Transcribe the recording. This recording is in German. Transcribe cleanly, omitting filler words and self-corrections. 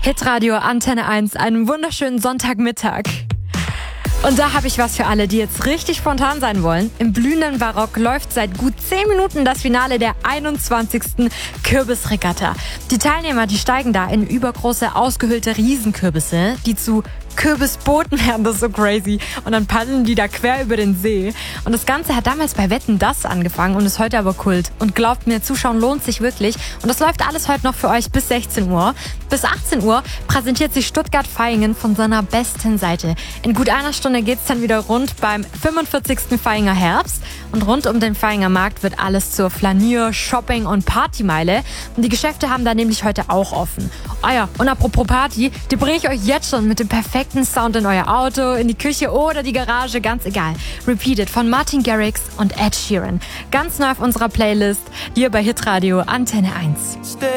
Hitradio Antenne 1, einen wunderschönen Sonntagmittag. Und da habe ich was für alle, die jetzt richtig spontan sein wollen. Im blühenden Barock läuft seit gut 10 Minuten das Finale der 21. Kürbisregatta. Die Teilnehmer, die steigen da in übergroße, ausgehöhlte Riesenkürbisse, die zu Kürbisbooten werden, das ist so crazy. Und dann paddeln die da quer über den See. Und das Ganze hat damals bei Wetten, dass angefangen und ist heute aber Kult. Und glaubt mir, Zuschauen lohnt sich wirklich. Und das läuft alles heute noch für euch bis 16 Uhr. Bis 18 Uhr präsentiert sich Stuttgart-Vaihingen von seiner besten Seite. In gut einer Stunde geht's dann wieder rund beim 45. Vaihinger Herbst. Und rund um den Vaihinger Markt wird alles zur Flanier-, Shopping- und Partymeile. Und die Geschäfte haben da nämlich heute auch offen. Ah ja, und apropos Party, die bringe ich euch jetzt schon mit dem perfekten Sound in euer Auto, in die Küche oder die Garage, ganz egal. Repeated von Martin Garrix und Ed Sheeran. Ganz neu auf unserer Playlist, hier bei Hitradio Antenne 1.